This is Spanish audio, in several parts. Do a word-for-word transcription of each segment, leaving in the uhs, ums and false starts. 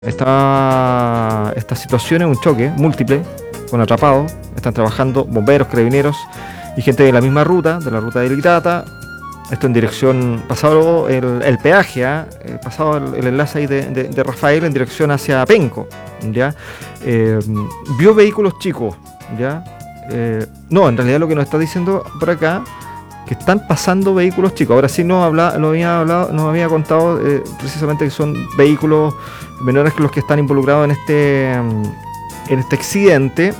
Esta, esta situación es un choque múltiple con atrapados. Están trabajando bomberos, carabineros y gente de la misma ruta, de la ruta de Litata. Esto en dirección, pasado el, el peaje, ¿eh? pasado el, el enlace ahí de, de, de Rafael en dirección hacia Penco, ¿ya? Eh, vio vehículos chicos, ¿ya? Eh, no, en realidad lo que nos está diciendo por acá, que están pasando vehículos chicos. Ahora sí nos, habla, nos, había, hablado, nos había contado eh, precisamente que son vehículos menores que los que están involucrados en este, en este accidente,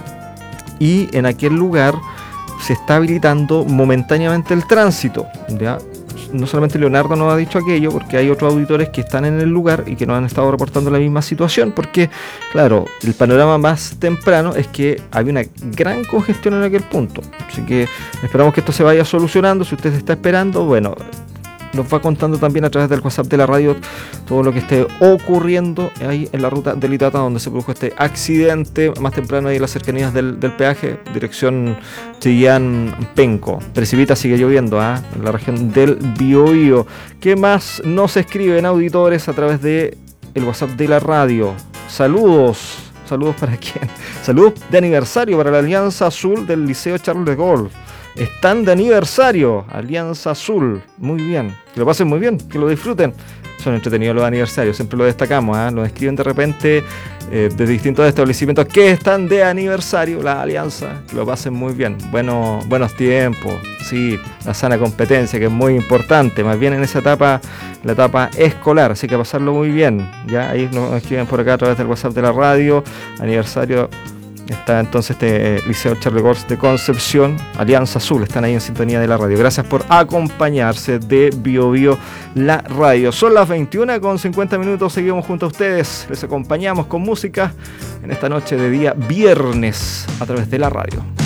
y en aquel lugar se está habilitando momentáneamente el tránsito, ¿ya? No solamente Leonardo nos ha dicho aquello, porque hay otros auditores que están en el lugar y que nos han estado reportando la misma situación, porque, claro, el panorama más temprano es que había una gran congestión en aquel punto. Así que esperamos que esto se vaya solucionando. Si usted está esperando, bueno, nos va contando también a través del WhatsApp de la radio todo lo que esté ocurriendo ahí en la ruta de Litata, donde se produjo este accidente más temprano ahí en las cercanías del, del peaje, dirección Chillán-Penco. Precipita, sigue lloviendo ¿eh? en la región del Biobío. ¿Qué más nos escriben auditores a través de el WhatsApp de la radio? Saludos. ¿Saludos para quién? Saludos de aniversario para la Alianza Azul del Liceo Charles de Gaulle. Están de aniversario, Alianza Azul. Muy bien, que lo pasen muy bien, que lo disfruten. Son entretenidos los aniversarios, siempre lo destacamos, ¿eh? Nos escriben de repente eh, de distintos establecimientos que están de aniversario, la Alianza, que lo pasen muy bien. Bueno, buenos tiempos, sí, la sana competencia, que es muy importante, más bien en esa etapa, la etapa escolar, así que pasarlo muy bien. Ya ahí nos escriben por acá a través del WhatsApp de la radio, aniversario. Está entonces este eh, Liceo Charles de Gaulle de Concepción, Alianza Azul, están ahí en sintonía de la radio. Gracias por acompañarse de Bio Bio, la radio. Son las veintiuna con cincuenta minutos, seguimos junto a ustedes, les acompañamos con música en esta noche de día viernes a través de la radio.